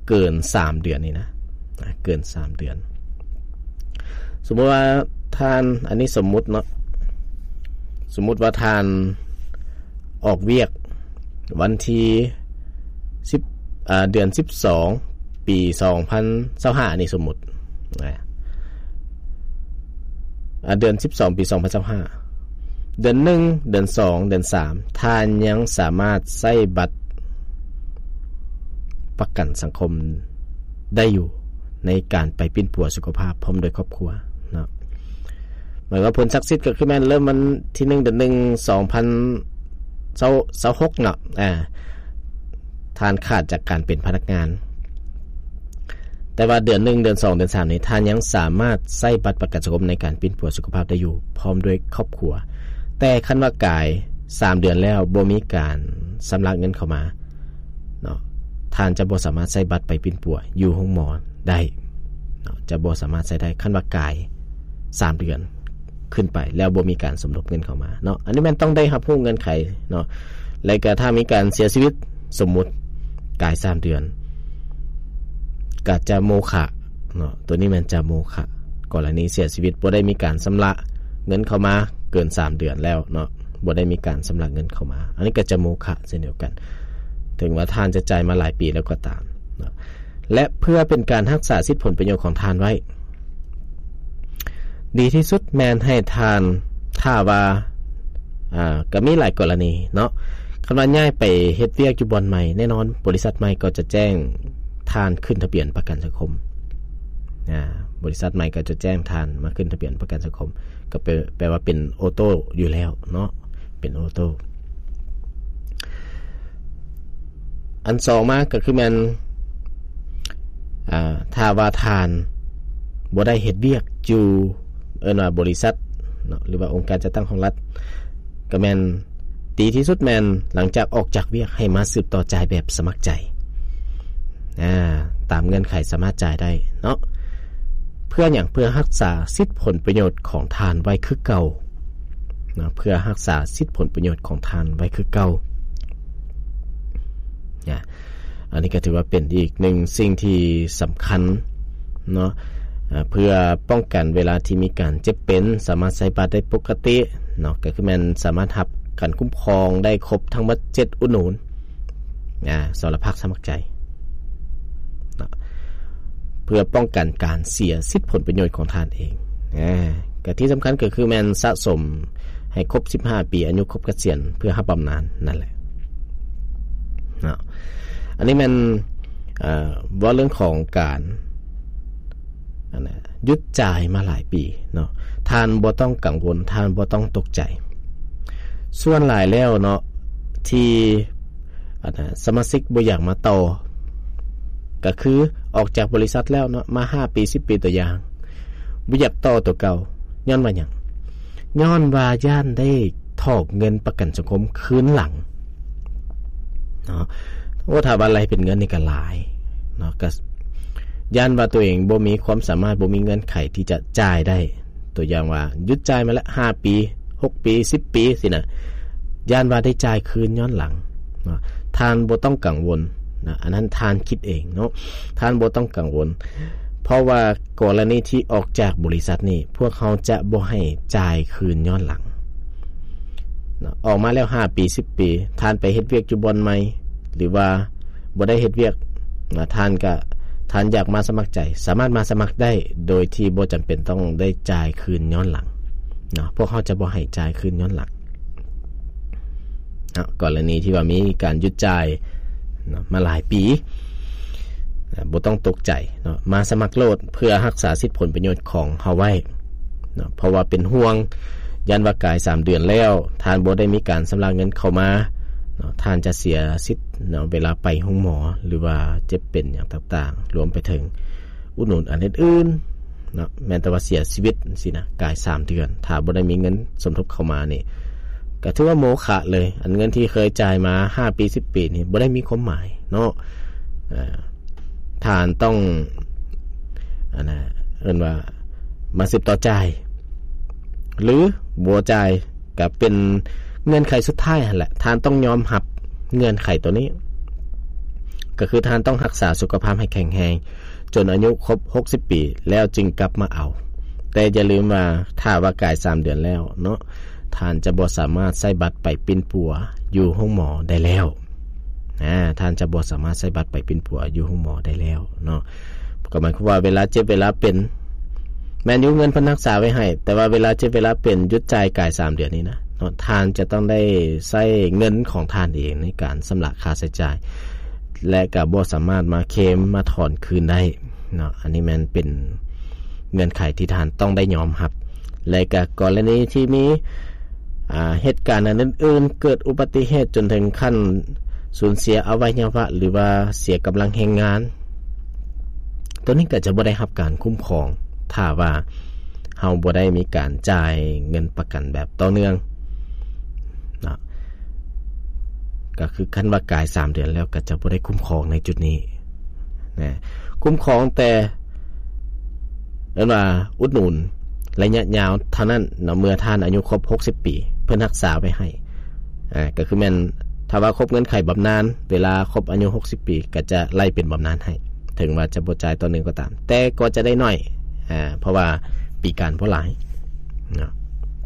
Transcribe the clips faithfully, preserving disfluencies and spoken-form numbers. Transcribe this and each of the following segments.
เกินสามเดือนนี่นะเกินสามเดือนสมมุติว่าท่านอันนี้สมมุติเนาะสมมุติว่าท่านออกเวียกวันที่สิบอ่าเดือนสิบสองปีสองพันยี่สิบห้านี่สมมุตินะอ่าเดือนสิบสองปีสองพันยี่สิบห้าเดือนหนึ่งเดือนสองเดือนสามท่านยังสามารถใช้บัตรประกันสังคมได้อยู่ในการไปปิ้นปัวสุขภาพพร้อมโดยครอบครัวเนาะหมายว่าผลศักดิ์สิทธิ์ก็คือแม่นเริ่มมันที่หนึ่งเดือนหนึ่งสองพันยี่สิบหกเนาะอ่าท่านขาดจากการเป็นพนักงานแต่ว่าเดือนหนึ่งเดือนสองเดือนสามนี้ท่านยังสามารถใช้บัตรประกันสังคมในการปิ้นปัวสุขภาพได้อยู่พร้อมด้วยครอบครัวแต่คันว่ากายสามเดือนแล้วบ่มีการชำระเงินเข้ามาเนาะท่านจะบ่สามารถใช้บัตรไปปิ้นปัวอยู่ห้องหมอได้เนาะจะบ่สามารถใช้ได้คันว่ากายสามเดือนขึ้นไปแล้วบ่มีการสมทบเงินเข้ามาเนาะอันนี้มันต้องได้รับรู้เงินไขเนาะแล้วก็ถ้ามีการเสียชีวิตสมมุติกายสามเดือนก็จะโมฆะเนาะตัวนี้มันจะโมฆะกรณีเสียชีวิตบ่ได้มีการชำระเงินเข้ามาเกินสามเดือนแล้วเนาะบ่ได้มีการชำระเงินเข้ามาอันนี้ก็จะโมฆะเช่นเดียวกันถึงว่าท่านจะจ่ายมาหลายปีแล้วก็ตามเนาะและเพื่อเป็นการรักษาสิทธิผลประโยชน์ของท่านไว้ดีที่สุดแม่นให้ทานถ้าว่าอ่าก็มีหลายกรณีเนาะคันว่าย้ายไปเฮ็ดเวียกอยู่บ่อนใหม่แน่นอนบริษัทใหม่ก็จะแจ้งทานขึ้นทะเบียนประกันสังคมอ่าบริษัทใหม่ก็จะแจ้งทานมาขึ้นทะเบียนประกันสังคมก็แปลว่าเป็นออโต้อยู่แล้วเนาะเป็นออโต้อันสองมาก็คือมันอ่าถ้าว่าทานบ่ได้เฮ็ดเวียกอยู่เอิ้นว่าบริษัทเนาะหรือว่าองค์การจัดตั้งของรัฐก็แม่นดีที่สุดแม่นหลังจากออกจากเวียกให้มาสืบต่อจ่ายแบบสมัครใจอ่าตามเงื่อนไขสามารถจ่ายได้เนาะเพื่ออย่างเพื่อรักษาสิทธิผลประโยชน์ของทานไว้คือเก่าเนาะเพื่อรักษาสิทธิผลประโยชน์ของทานไว้คือเก่าเนี่ยอันนี้ก็ถือว่าเป็นอีกหนึ่งสิ่งที่สำคัญเนาะเพื่อป้องกันเวลาที่มีการเจ็บเป็นสามารถใช้บัตรได้ปกติเนาะก็คือมันสามารถรับการคุ้มครองได้ครบทั้งหมดเจ็ดอุดหนุนอ่าสรภาคสมัครใจเนาะเพื่อป้องกันการเสียสิทธิผลประโยชน์ของท่านเองอ่าก็ที่สำคัญก็คือมันสะสมให้ครบสิบห้าปีอายุครบเกษียณเพื่อรับบำนาญนั่นแหละเนาะอันนี้มันเอ่อว่าเรื่องของการอันน่ะหยุดจ่ายมาหลายปีเนาะท่านบ่ต้องกังวลท่านบ่ต้องตกใจส่วนหลายแล้วเนาะที่อันน่ะสมาชิกบ่อยากมาต่อก็คือออกจากบริษัทแล้วเนาะมาห้าปีสิบปีตัวอย่างบ่อยากต่อตัวเก่าย้อนว่าหยังย้อนว่าย่านได้ถอกเงินประกันสังคมคืนหลังเนาะว่าถ้าว่าอะไรเป็นเงินนี่ก็หลายเนาะก็ย่านว่าตัวเองบ่มีความสามารถบ่มีเงินไขที่จะจ่ายได้ตัวอย่างว่าหยุดจ่ายมาแล้วห้าปีหกปีสิบปีสินะย่านว่าได้จ่ายคืนย้อนหลังเนาะท่านบ่ต้องกังวลนะอันนั้นท่านคิดเองเนาะท่านบ่ต้องกังวลเพราะว่ากรณีที่ออกจากบริษัทนี่พวกเขาจะบ่ให้จ่ายคืนย้อนหลังเนาะออกมาแล้วห้าปีสิบปีท่านไปเฮ็ดเวียกอยู่บ่อนใหม่หรือว่าบ่ได้เฮ็ดเวียกนะท่านก็ท่านอยากมาสมัครใจสามารถมาสมัครได้โดยที่บ่จำเป็นต้องได้จ่ายคืนย้อนหลังเนาะพวกเขาจะบ่ให้จ่ายคืนย้อนหลังเนาะกรณีที่ว่ามีการหยุดจ่ายเนาะมาหลายปีบ่ต้องตกใจเนาะมาสมัครโลดเพื่อรักษาสิทธิผลประโยชน์ของเฮาไว้เนาะเพราะว่าเป็นห่วงยันว่ากายสามเดือนแล้วท่านบ่ได้มีการชำระเงินเข้ามาเนาะท่านจะเสียสิทธิ์เนาะเวลาไปห้องหมอหรือว่าเจ็บเป็นอย่างต่างๆรวมไปถึงอุดหนุนอันอื่นๆเนาะแม้แต่ว่าเสียชีวิตสินะกายสามเดือนถ้าบ่ได้มีเงินสมทบเข้ามานี่ก็ถือว่าโมฆะเลยอันเงินที่เคยจ่ายมาห้าปีสิบปีนี่บ่ได้มีความหมายเนาะเอ่อท่านต้องอันน่ะเอิ้นว่ามาสืบต่อจ่ายหรือบ่จ่ายก็เป็นเงื่อนไขสุดท้ายหั่นแหละท่านต้องยอมรับเงื่อนไขตัวนี้ก็คือท่านต้องรักษาสุขภาพให้แข็งแรงจนอายุครบหกสิบปีแล้วจึงกลับมาเอาแต่อย่าลืมว่าถ้าว่ากายสามเดือนแล้วเนาะท่านจะบ่สามารถใช้บัตรไปปิ้นปัวอยู่ห้องหมอได้แล้วอ่าท่านจะบ่สามารถใช้บัตรไปปิ้นปัวอยู่ห้องหมอได้แล้วเนาะก็หมายความว่าเวลาเจ็บเวลาเป็นแม้นอยู่เงินเพิ่นรักษาไว้ให้แต่ว่าเวลาเจ็บเวลาเป็นหยุดจ่ายกายสามเดือนนี้นะเนาะท่านจะต้องได้ใช้เงินของท่านเองในการชำระค่าใช้จ่ายและก็บ่สามารถมาเคลมมาถอนคืนได้เนาะอันนี้มันเป็นเงื่อนไขที่ท่านต้องได้ยอมรับและก็กรณีที่มีอ่าเหตุการณ์อื่นๆเกิดอุบัติเหตุจนถึงขั้นสูญเสียอวัยวะหรือว่าเสียกำลังแรงงานตัวนี้ก็จะบ่ได้รับการคุ้มครองถ้าว่าเฮาบ่ได้มีการจ่ายเงินประกันแบบต่อเนื่องนะก็คือคันว่ากายสามเดือนแล้วก็จะบ่ได้คุ้มครองในจุดนี้นะคุ้มครองแต่เอิ้นว่าอุดหนุนระยะยาวเท่านั้นเนาะเมื่อท่านอายุครบหกสิบปีเพิ่นรักษาไว้ให้อ่าก็คือแม่นถ้าว่าครบเงินไขบำนาญเวลาครบอายุหกสิบปีก็จะไล่เป็นบำนาญให้ถึงว่าจะบ่จ่ายต่อเนื่องก็ตามแต่ก็จะได้น้อยอ่าเพราะว่าปีการบ่หลายเนาะ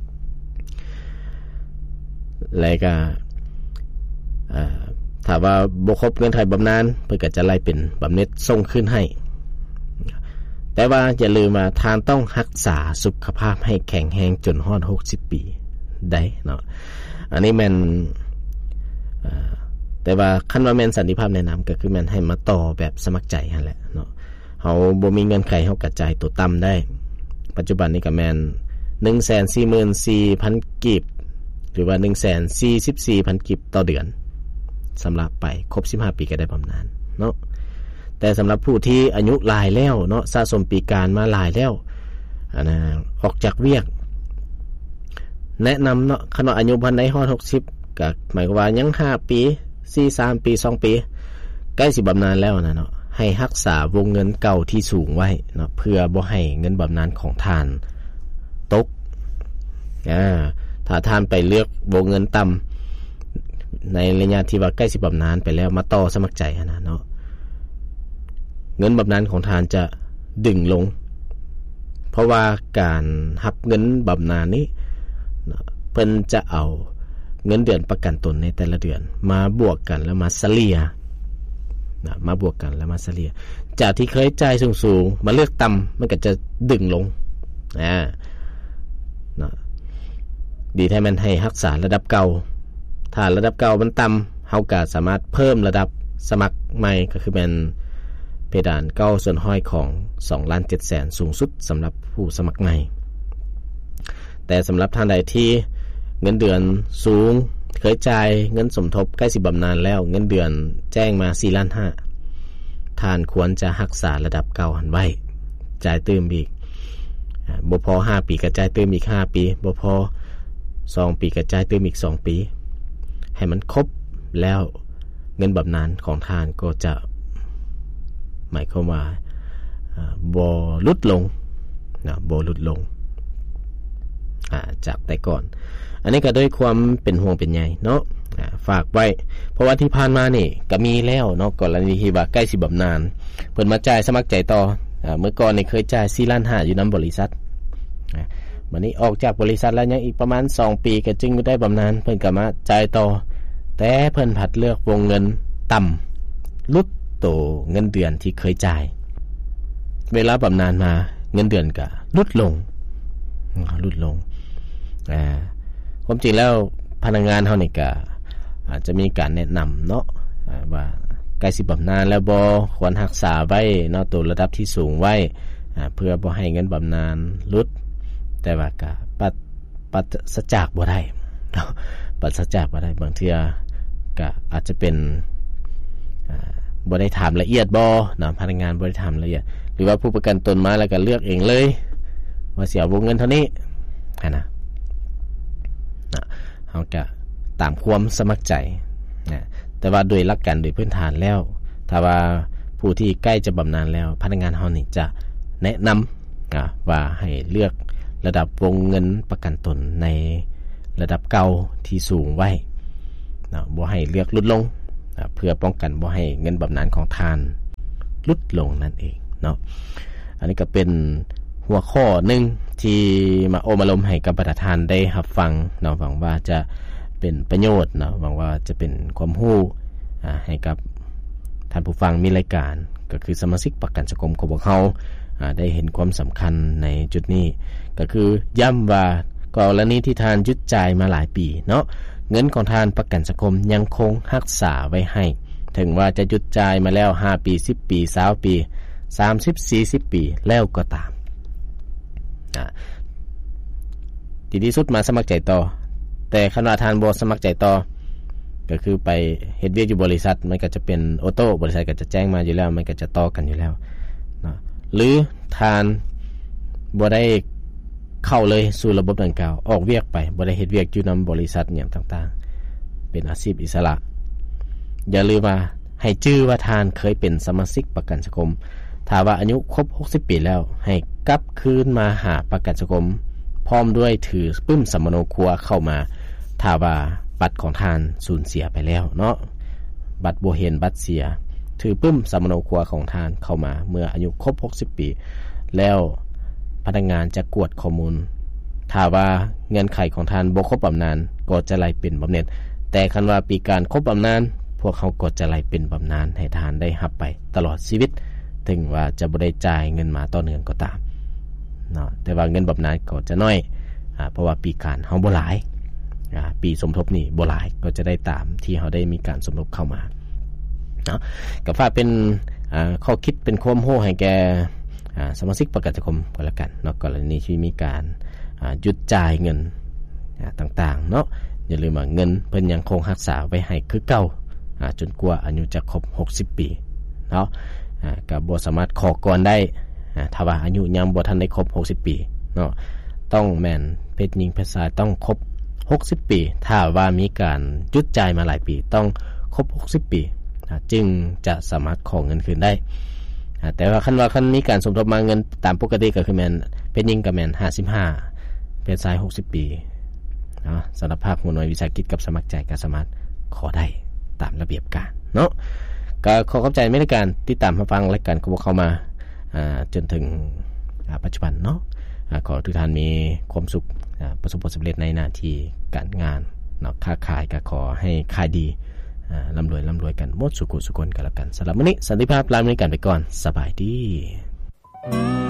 แล้วก็อ่าถ้าว่าบ่ครบเงินไขบำนาญเพิ่นก็จะไล่เป็นบำเหน็จส่งคืนให้แต่ว่าอย่าลืมว่าท่านต้องรักษาสุขภาพให้แข็งแรงจนฮอดหกสิบปีได้เนาะอันนี้แม่นอ่าแต่ว่าคันว่าแม่นสันติภาพแนะนำก็คือแม่นให้มาต่อแบบสมัครใจนั่นแหละเนาะเฮาบ่มีเงื่อนไขเฮากระจายตัวต่ำได้ปัจจุบันนี้ก็แม่น หนึ่งแสนสี่หมื่นสี่พัน กีบหรือว่า หนึ่งแสนสี่สิบสี่พัน กีบต่อเดือนสำหรับไปครบสิบห้าปีก็ได้บำนาญเนาะแต่สำหรับผู้ที่อายุหลายแล้วเนาะสะสมปีการมาหลายแล้วอันน่ะออกจากเวียกแนะนำเนาะคันว่าอายุพันใดฮอดหกสิบก็หมายความว่ายังห้าปีสี่ สามปีสองปีใกล้สิบำนาญแล้วนะเนาะให้รักษาวงเงินเก่าที่สูงไว้เนาะเพื่อบ่ให้เงินบำนาญของท่านตกอ่าถ้าท่านไปเลือกวงเงินต่ำในระยะที่ว่าใกล้สิบำนาญไปแล้วมาต่อสมัครใจนะเนาะเงินบำนาญของท่านจะดึงลงเพราะว่าการรับเงินบำนาญนี้เพิ่นจะเอาเงินเดือนประกันตนในแต่ละเดือนมาบวกกันแล้วมาเฉลี่ยนะมาบวกกันแล้วมาเฉลี่ยจากที่เคยจ่ายสูงๆมาเลือกต่ำมันก็จะดึงลงอ่านะดีแท้มันให้รักษาระดับเก่าถ้าระดับเก่ามันต่ำเฮาก็สามารถเพิ่มระดับสมัครใหม่ก็คือเป็นเพดานเก้าส่วนห้อยของ สองล้านเจ็ดแสน สูงสุดสำหรับผู้สมัครใหม่แต่สำหรับท่านใดที่เงินเดือนสูงเคยจ่ายเงินสมทบใกล้สิบำนาญแล้วเงินเดือนแจ้งมา สี่ล้านห้า ท่านควรจะรักษาระดับเก่าหันไว้จ่ายเติมอีกบ่พอห้าปีก็จ่ายเติมอีกห้าปีบ่พอสองปีก็จ่ายเติมอีกสองปีให้มันครบแล้วเงินบำนาญของท่านก็จะหมายความว่าบ่ลดลงนะบ่ลดลงอ่าจากแต่ก่อนอันนี้ก็ด้วยความเป็นห่วงเป็นใยเนาะอ่าฝากไว้เพราะว่าที่ผ่านมานี่ก็มีแล้วเนาะกรณีที่ว่าใกล้สิบำนาญเพิ่นมาจ่ายสมัครใจต่ออ่าเมื่อก่อนนี่เคยจ่าย สี่ล้านห้า อยู่นำบริษัทอ่าบัดนี้ออกจากบริษัทแล้วยังอีกประมาณสองปีก็จึงได้บำนาญเพิ่นก็มาจ่ายต่อแต่เพิ่นผัดเลือกวงเงินต่ำลดโตเงินเดือนที่เคยจ่ายเวลาบำนาญมาเงินเดือนก็ลดลงลดลงอ่าความจริงแล้วพนักงานเฮานี่ก็อาจจะมีการแนะนำเนาะว่าใกล้สิบำนาญแล้วบ่ควรรักษาไว้เนาะตัวระดับที่สูงไว้อ่าเพื่อบ่ให้เงินบำนาญลดแต่ว่าก็ปัดปัดสะจากบ่ได้เนาะปัดสะจากบ่ได้บางเทื่อก็อาจจะเป็นอ่าบ่ได้ถามละเอียดบ่เนาะพนักงานบ่ได้ถามละเอียดหรือว่าผู้ประกันตนมาแล้วก็เลือกเองเลยว่าสิเอาวงเงินเท่านี้หั่นน่ะนะเฮาก็ตามความสมัครใจนะแต่ว่าโดยหลักการโดยพื้นฐานแล้วถ้าว่าผู้ที่ใกล้จะบำนาญแล้วพนักงานเฮานี่จะแนะนำอ่าว่าให้เลือกระดับวงเงินประกันตนในระดับเก่าที่สูงไว้นะบ่ให้เลือกลดลงเพื่อป้องกันบ่ให้เงินบำนาญของทานลดลงนั่นเองเนาะอันนี้ก็เป็นหัวข้อหนึ่งที่มาโอมาลมให้กับประธานได้รับฟังเนาะหวังว่าจะเป็นประโยชน์เนาะหวังว่าจะเป็นความรู้ให้กับท่านผู้ฟังมีรายการก็คือสมาชิกประกันสังคมของพวกเขาได้เห็นความสำคัญในจุดนี้ก็คือย้ำว่ากรณีที่ทานหยุดจ่ายมาหลายปีเนาะเงินของทานประกันสังคมยังคงรักษาไว้ให้ถึงว่าจะหยุดจ่ายมาแล้วห้าปีสิบปียี่สิบปีสามสิบ สี่สิบปีแล้วก็ตามอ่าดีที่สุดมาสมัครใจต่อแต่คันว่าทานบ่สมัครใจต่อก็คือไปเฮ็ดเวียกอยู่บริษัทมันก็จะเป็นออโต้บริษัทก็จะแจ้งมาอยู่แล้วมันก็จะต่อกันอยู่แล้วนะหรือทานบ่ได้เข้าเลยสู่ระบบดังกล่าวออกเวียกไปบ่ได้เฮ็ดเวียกอยู่นำบริษัทหยังต่างๆเป็นอาชีพอิสระอย่าลืมว่าให้ชื่อว่าทานเคยเป็นสมาชิกประกันสังคมถ้าว่าอายุครบหกสิบปีแล้วให้กลับคืนมาหาประกันสังคมพร้อมด้วยถือปึ้มสัมมโนครัวเข้ามาถ้าว่าบัตรของทานสูญเสียไปแล้วเนาะบัตรบ่เห็นบัตรเสียถือปึ้มสัมมโนครัวของทานเข้ามาเมื่ออายุครบหกสิบปีแล้วพนักงานจะกวดข้อมูลถ้าว่าเงื่อนไขของทานบ่ครบบำนาญก็จะไล่เป็นบำเหน็จแต่คันว่าปีการครบบำนาญพวกเขาก็จะไล่เป็นบำนาญให้ทานได้รับไปตลอดชีวิตถึงว่าจะบ่ได้จ่ายเงินมาต่อเนื่องก็ตามเนาะแต่ว่าเงินบำนาญก็จะน้อยอ่าเพราะว่าปีการเฮาบ่หลายอ่าปีสมทบนี่บ่หลายก็จะได้ตามที่เฮาได้มีการสมทบเข้ามาเนาะก็ฝากเป็นอ่าข้อคิดเป็นความรู้ให้แก่อ่าสมาชิกประกันสังคมก็แล้วกันเนาะกรณีที่มีการอ่าหยุดจ่ายเงินอ่าต่างๆเนาะอย่าลืมว่าเงินเพิ่นยังคงรักษาไว้ให้คือเก่าอ่าจนกว่าอายุจะครบหกสิบปีเนาะอ่าก็บ่สามารถขอก่อนได้อ่าถ้าว่าอายุยังบ่ทันได้ครบหกสิบปีเนาะต้องแม่นเพศหญิงเพศชายต้องครบหกสิบปีถ้าว่ามีการหยุดจ่ายมาหลายปีต้องครบหกสิบปีนะจึงจะสามารถขอเงินคืนได้แต่ว่าคันว่าคันมีการสมทบมาเงินตามปกติก็คือแม่นเพศหญิงก็แม่นห้าสิบห้าเพศชายหกสิบปีเนาะสำหรับภาคหัวหน่วยวิสาหกิจกับสมัครใจก็สามารถขอได้ตามระเบียบการเนาะก็ขอขอบใจในการติดตามรับฟังรายการของพวกเขามาจนถึงปัจจุบันเนาะขอทุกท่านมีความสุขประสบผลสำเร็จในหน้าที่การงานเนาะค้าขายก็ขอให้ขายดีร่ำรวยร่ำรวยกันหมดสุขสุขคนกันแล้วกันสำหรับวันนี้สันติภาพลาไปกันไปก่อนสบายดี